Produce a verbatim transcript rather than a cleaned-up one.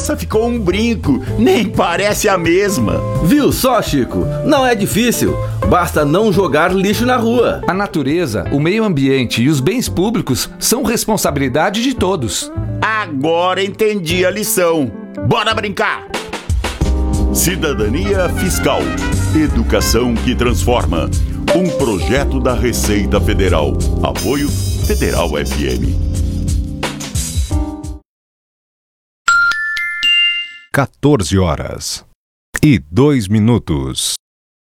taça ficou um brinco, nem parece a mesma. Viu só, Chico? Não é difícil. Basta não jogar lixo na rua. A natureza, o meio ambiente e os bens públicos são responsabilidade de todos. Agora entendi a lição. Bora brincar! Cidadania Fiscal. Educação que transforma. Um projeto da Receita Federal. Apoio Federal F M. quatorze horas e dois minutos.